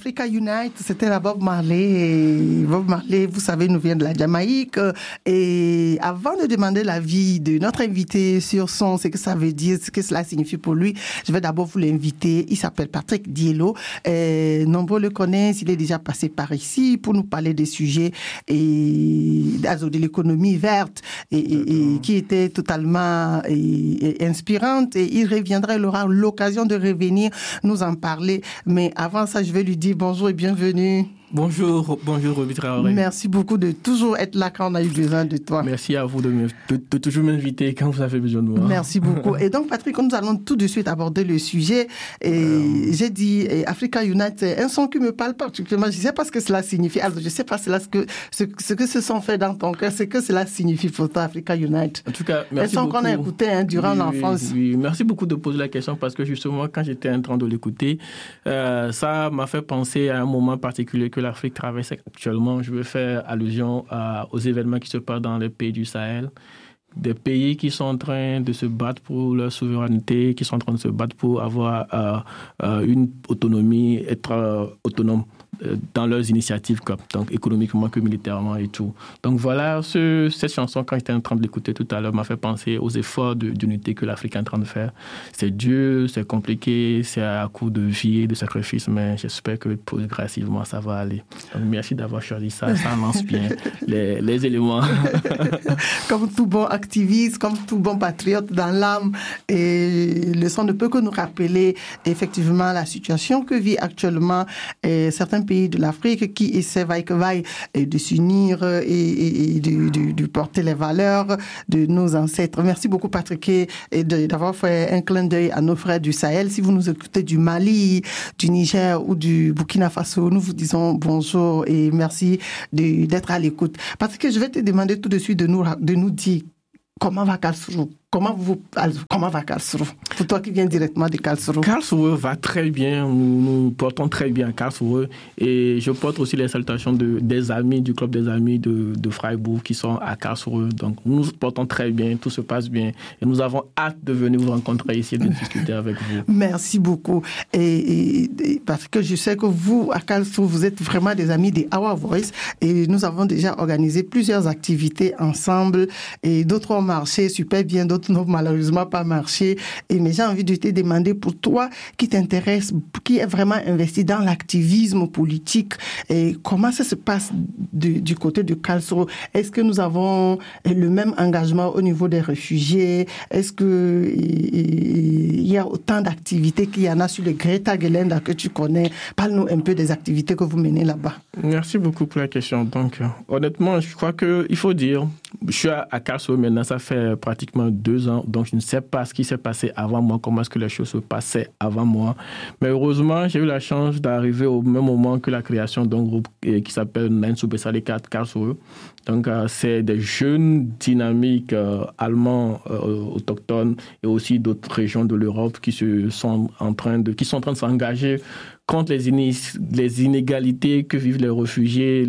Africa Unite, c'était la Bob Marley. Et Bob Marley, vous savez, nous vient de la Jamaïque. Et avant de demander l'avis de notre invité sur ce que ça veut dire, ce que cela signifie pour lui, je vais d'abord vous l'inviter. Il s'appelle Patrick Diello. Nombreux le connaissent. Il est déjà passé par ici pour nous parler des sujets de l'économie verte et qui était totalement inspirante. Et il reviendra, il aura l'occasion de revenir nous en parler. Mais avant ça, je vais lui dire bonjour et bienvenue. Bonjour Roby Traoré. Merci beaucoup de toujours être là quand on a eu besoin de toi. Merci à vous de toujours m'inviter quand vous avez besoin de moi. Merci beaucoup. Et donc Patrick, nous allons tout de suite aborder le sujet. J'ai dit Africa Unite, c'est un son qui me parle particulièrement. Je ne sais pas ce que cela signifie. Alors, je ne sais pas ce que ce son fait dans ton cœur, ce que cela signifie pour toi, Africa Unite. En tout cas, merci beaucoup. Un son qu'on a écouté durant l'enfance. Oui, merci beaucoup de poser la question parce que justement, quand j'étais en train de l'écouter, ça m'a fait penser à un moment particulier que l'Afrique traverse actuellement. Je veux faire allusion aux événements qui se passent dans les pays du Sahel. Des pays qui sont en train de se battre pour leur souveraineté, qui sont en train de se battre pour avoir une autonomie, être autonome dans leurs initiatives, donc économiquement que militairement et tout. Donc voilà, cette chanson, quand j'étais en train de l'écouter tout à l'heure, m'a fait penser aux efforts d'unité que l'Afrique est en train de faire. C'est dur, c'est compliqué, c'est à coup de vie et de sacrifice, mais j'espère que progressivement, ça va aller. Donc merci d'avoir choisi ça, ça lance bien les éléments. Comme tout bon activiste, comme tout bon patriote dans l'âme, et le son ne peut que nous rappeler effectivement la situation que vit actuellement certains pays de l'Afrique qui essaient vaille que vaille de s'unir et de porter les valeurs de nos ancêtres. Merci beaucoup Patrick et d'avoir fait un clin d'œil à nos frères du Sahel. Si vous nous écoutez du Mali, du Niger ou du Burkina Faso, nous vous disons bonjour et merci d'être à l'écoute. Patrick, je vais te demander tout de suite de nous dire comment va Karlsruhe. Comment va Karlsruhe? Pour toi qui viens directement de Karlsruhe. Karlsruhe va très bien. Nous portons très bien Karlsruhe. Et je porte aussi les salutations des amis, du club des amis de Freiburg qui sont à Karlsruhe. Donc nous portons très bien, tout se passe bien. Et nous avons hâte de venir vous rencontrer ici et de discuter avec vous. Merci beaucoup. Et parce que je sais que vous, à Karlsruhe, vous êtes vraiment des amis des Our Voice. Et nous avons déjà organisé plusieurs activités ensemble. Et d'autres ont marché super bien, d'autres n'ont malheureusement pas marché. Mais j'ai envie de te demander, pour toi qui t'intéresse, qui est vraiment investi dans l'activisme politique, et comment ça se passe du côté de Karlsruhe? Est-ce que nous avons le même engagement au niveau des réfugiés? Est-ce qu'il y a autant d'activités qu'il y en a sur le Greta Gelände que tu connais? Parle-nous un peu des activités que vous menez là-bas. Merci beaucoup pour la question. Donc, honnêtement, je crois qu'il faut dire, je suis à Karlsruhe maintenant, ça fait pratiquement 2 ans, donc je ne sais pas ce qui s'est passé avant moi, comment est-ce que les choses se passaient avant moi. Mais heureusement, j'ai eu la chance d'arriver au même moment que la création d'un groupe qui s'appelle Nein zu Besalikat Karlsruhe. Donc, c'est des jeunes dynamiques allemands autochtones et aussi d'autres régions de l'Europe qui sont en train de s'engager contre les inégalités que vivent les réfugiés,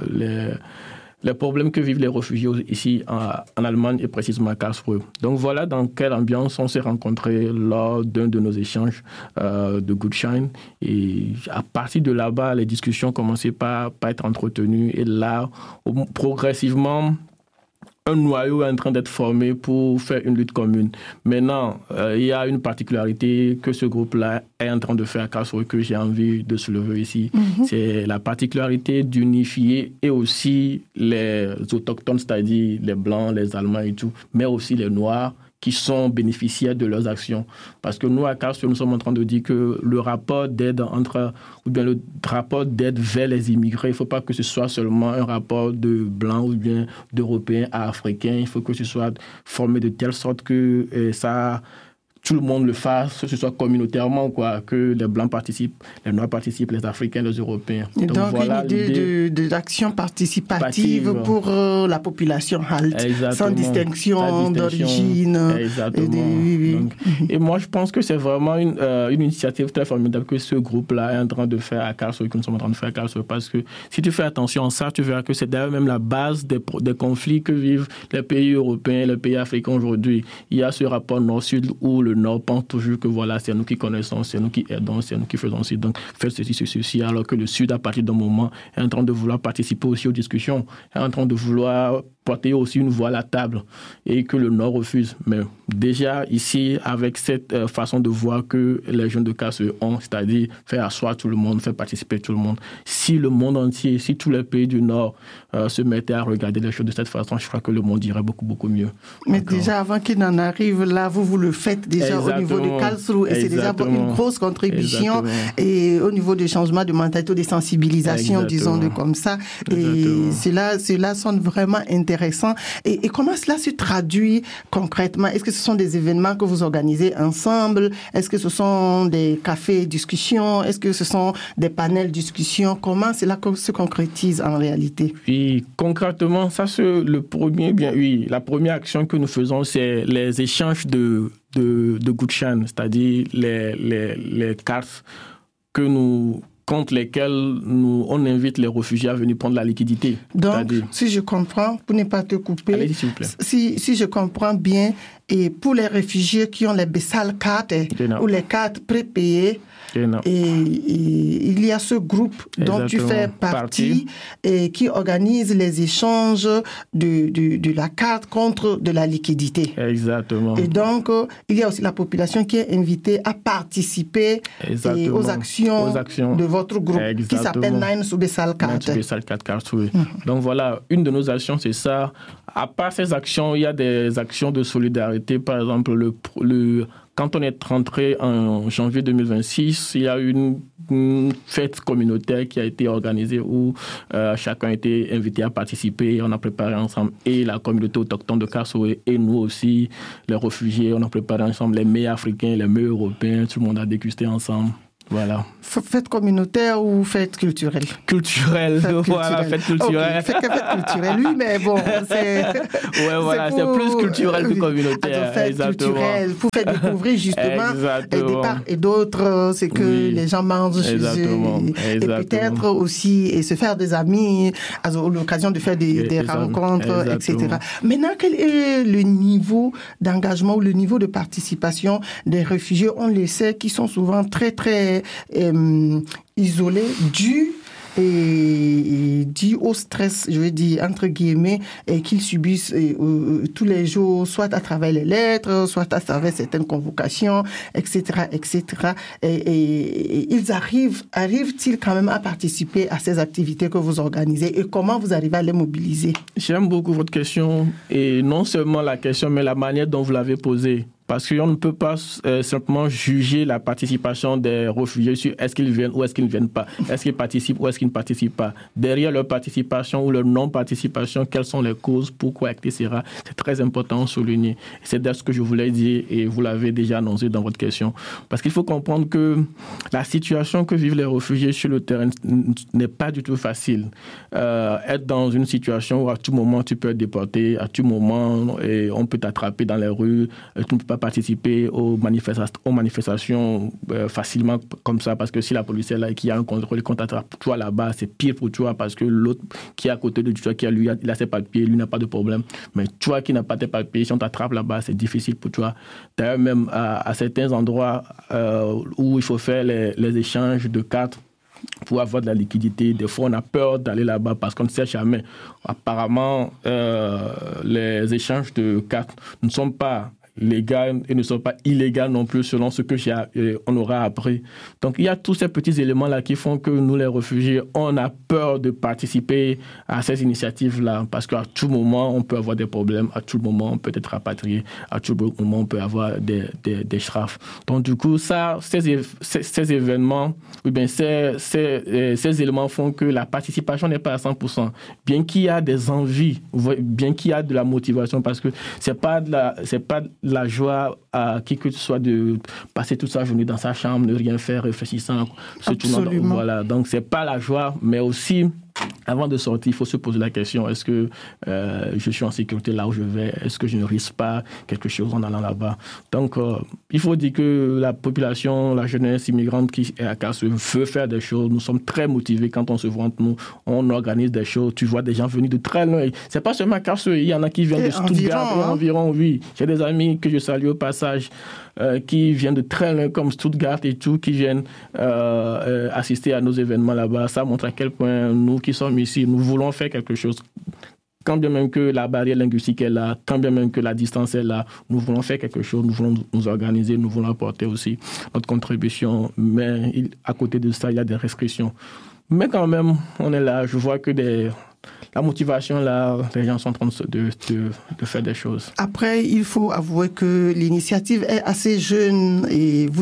les problèmes que vivent les réfugiés ici en Allemagne et précisément à Karlsruhe. Donc voilà dans quelle ambiance on s'est rencontrés lors d'un de nos échanges de Gutschein. Et à partir de là-bas, les discussions commençaient par être entretenues. Et là, progressivement, un noyau est en train d'être formé pour faire une lutte commune. Maintenant, il y a une particularité que ce groupe-là est en train de faire à Karlsruhe que j'ai envie de soulever ici. Mm-hmm. C'est la particularité d'unifier et aussi les autochtones, c'est-à-dire les Blancs, les Allemands et tout, mais aussi les Noirs qui sont bénéficiaires de leurs actions. Parce que nous, à Karlsruhe, nous sommes en train de dire que le rapport d'aide le rapport d'aide vers les immigrés, il ne faut pas que ce soit seulement un rapport de Blancs ou bien d'Européens à Africains. Il faut que ce soit formé de telle sorte que tout le monde le fasse, que ce soit communautairement, que les Blancs participent, les Noirs participent, les Africains, les Européens. Et donc voilà une idée d'action participative pour la population halte, sans distinction d'origine. Exactement. Et moi, je pense que c'est vraiment une initiative très formidable que ce groupe-là est en train de faire à Karlsruhe, que nous sommes en train de faire à Karlsruhe, parce que si tu fais attention à ça, tu verras que c'est d'ailleurs même la base des conflits que vivent les pays européens, les pays africains aujourd'hui. Il y a ce rapport nord-sud où le Nord pense toujours que voilà, c'est nous qui connaissons, c'est nous qui aidons, c'est nous qui faisons ceci, donc faites ceci, alors que le Sud, à partir d'un moment, est en train de vouloir participer aussi aux discussions, est en train de vouloir porter aussi une voix à la table et que le Nord refuse. Mais déjà ici, avec cette façon de voir que les jeunes de Karlsruhe ont, c'est-à-dire faire asseoir tout le monde, faire participer tout le monde, si le monde entier, si tous les pays du Nord se mettaient à regarder les choses de cette façon, je crois que le monde irait beaucoup, beaucoup mieux. Mais déjà, avant qu'il n'en arrive là, vous le faites déjà Exactement. Au niveau de Karlsruhe et c'est déjà une grosse contribution et au niveau du changement de mentalité, des sensibilisations, disons-le comme ça. Et cela sonne vraiment intéressant. Et comment cela se traduit concrètement? Est-ce que ce sont des événements que vous organisez ensemble? Est-ce que ce sont des cafés discussions? Est-ce que ce sont des panels discussions? Comment cela se concrétise en réalité? Oui, concrètement, la première action que nous faisons, c'est les échanges de Gutschein, c'est-à-dire les cartes contre lesquelles on invite les réfugiés à venir prendre la liquidité. Donc, si je comprends, pour ne pas te couper, allez, s'il vous plaît. Si je comprends bien, et pour les réfugiés qui ont les Bezahlkarte ou les cartes prépayées, et il y a ce groupe dont tu fais partie et qui organise les échanges de la carte contre de la liquidité. Exactement. Et donc, il y a aussi la population qui est invitée à participer aux actions de votre groupe qui s'appelle Nein zu Bezahlkarte. Donc voilà, une de nos actions, c'est ça. À part ces actions, il y a des actions de solidarité. Par exemple, quand on est rentré en janvier 2026, il y a une fête communautaire qui a été organisée où chacun a été invité à participer. On a préparé ensemble et la communauté autochtone de Karlsruhe et nous aussi, les réfugiés. On a préparé ensemble les mets africains, les mets européens. Tout le monde a dégusté ensemble. Voilà. Fête communautaire ou fête culturelle? Culturelle, voilà, fête culturelle. Okay. Fête culturelle, oui, mais bon, c'est... c'est plus culturel que communautaire. Fête culturelle, pour faire découvrir justement des parts et d'autres, c'est que les gens mangent chez eux. Et peut-être aussi se faire des amis, à l'occasion de faire des rencontres, etc. Maintenant, quel est le niveau d'engagement ou le niveau de participation des réfugiés? On le sait, qui sont souvent très, très isolés, dû au stress, je veux dire, entre guillemets, qu'ils subissent tous les jours, soit à travers les lettres, soit à travers certaines convocations, etc., etc. Et ils arrivent-ils quand même à participer à ces activités que vous organisez et comment vous arrivez à les mobiliser? J'aime beaucoup votre question et non seulement la question, mais la manière dont vous l'avez posée. Parce qu'on ne peut pas simplement juger la participation des réfugiés sur est-ce qu'ils viennent ou est-ce qu'ils ne viennent pas, est-ce qu'ils participent ou est-ce qu'ils ne participent pas. Derrière leur participation ou leur non-participation, quelles sont les causes, pourquoi, etc. C'est très important de souligner. C'est ce que je voulais dire et vous l'avez déjà annoncé dans votre question. Parce qu'il faut comprendre que la situation que vivent les réfugiés sur le terrain n'est pas du tout facile. Être dans une situation où à tout moment tu peux être déporté, à tout moment on peut t'attraper dans les rues, tu ne peux pas participer aux manifestations facilement comme ça, parce que si la police est là et qu'il y a un contrôle quand t'attrape toi là-bas, c'est pire pour toi parce que l'autre qui est à côté de toi, il a ses papiers, lui n'a pas de problème. Mais toi qui n'as pas tes papiers, si on t'attrape là-bas, c'est difficile pour toi. D'ailleurs, même à certains endroits où il faut faire les échanges de cartes pour avoir de la liquidité, des fois on a peur d'aller là-bas parce qu'on ne sait jamais. Apparemment, les échanges de cartes ne sont pas légales et ne sont pas illégales non plus selon ce que on aura appris. Donc il y a tous ces petits éléments-là qui font que nous les réfugiés, on a peur de participer à ces initiatives-là parce qu'à tout moment on peut avoir des problèmes, à tout moment on peut être rapatrié, à tout moment on peut avoir des strafes. Donc du coup ces événements, ou bien ces éléments font que la participation n'est pas à 100%. Bien qu'il y a des envies, bien qu'il y a de la motivation, parce que c'est pas de la joie à qui que ce soit de passer toute sa journée dans sa chambre, ne rien faire, réfléchissant, se tournant. Voilà. Donc, c'est pas la joie, mais aussi Avant de sortir, il faut se poser la question, est-ce que je suis en sécurité là où je vais? Est-ce que je ne risque pas quelque chose en allant là-bas? Donc, il faut dire que la population, la jeunesse immigrante qui est à Karlsruhe veut faire des choses. Nous sommes très motivés quand on se voit entre nous. On organise des choses. Tu vois des gens venus de très loin. C'est pas seulement à Karlsruhe. Il y en a qui viennent de Stuttgart et environ, oui. J'ai des amis que je salue au passage qui viennent de très loin comme Stuttgart et tout, qui viennent assister à nos événements là-bas. Ça montre à quel point nous qui sommes ici, nous voulons faire quelque chose. Quand bien même que la barrière linguistique est là, quand bien même que la distance est là, nous voulons faire quelque chose, nous voulons nous organiser, nous voulons apporter aussi notre contribution. Mais à côté de ça, il y a des restrictions. Mais quand même, on est là. Je vois que la motivation, là, les gens sont en train de faire des choses. Après, il faut avouer que l'initiative est assez jeune et vous